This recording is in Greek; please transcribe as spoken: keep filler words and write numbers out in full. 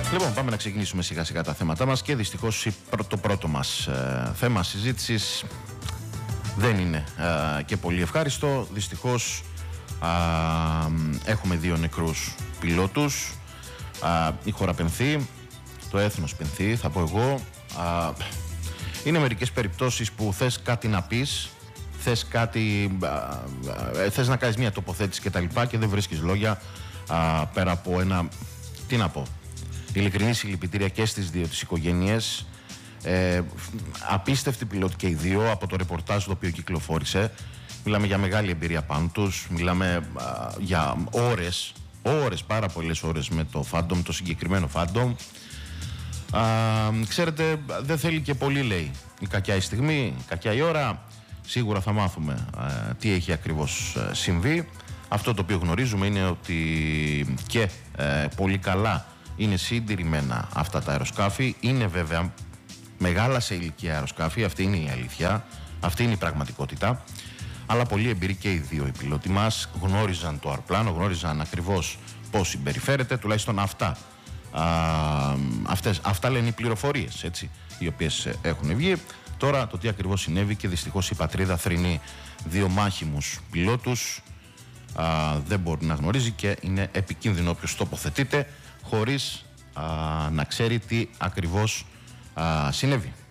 Λοιπόν, πάμε να ξεκινήσουμε σιγά σιγά τα θέματα μας και δυστυχώς το πρώτο μας ε, θέμα συζήτησης δεν είναι ε, και πολύ ευχάριστο. Δυστυχώς ε, έχουμε δύο νεκρούς πιλότους. Ε, η χώρα πενθεί, το έθνος πενθεί, θα πω εγώ. Ε, είναι μερικές περιπτώσεις που θες κάτι να πεις, θες κάτι, ε, ε, θες να κάνεις μια τοποθέτηση και τα λοιπά και δεν βρίσκεις λόγια ε, πέρα από ένα, τι να πω, ειλικρινή συλληπιτήρια και στις δύο τις οικογένειες. Ε, απίστευτη πιλότοι και οι δύο από το ρεπορτάζ το οποίο κυκλοφόρησε. Μιλάμε για μεγάλη εμπειρία πάνω τους. Μιλάμε α, για ώρες, ώρες, πάρα πολλές ώρες με το Phantom, το συγκεκριμένο Phantom. Α, ξέρετε, δεν θέλει και πολύ, λέει. Η κακιά η στιγμή, η κακιά η ώρα. Σίγουρα θα μάθουμε α, τι έχει ακριβώς α, συμβεί. Αυτό το οποίο γνωρίζουμε είναι ότι και ε, πολύ καλά είναι συντηρημένα αυτά τα αεροσκάφη. Είναι βέβαια μεγάλα σε ηλικία αεροσκάφη, αυτή είναι η αλήθεια, αυτή είναι η πραγματικότητα. Αλλά πολύ εμπειροί και οι δύο οι πιλότοι μας, γνώριζαν το αεροπλάνο, γνώριζαν ακριβώς πώς συμπεριφέρεται, τουλάχιστον αυτά. Α, αυτές, αυτά λένε οι πληροφορίες, έτσι, οι οποίες έχουν βγει. Τώρα το τι ακριβώς συνέβη και δυστυχώς η πατρίδα θρηνεί δύο μάχημους πιλότους. Α, δεν μπορεί να γνωρίζει και είναι επικίνδυνο όποιος τοποθετείται χωρίς α, να ξέρει τι ακριβώς α, συνέβη.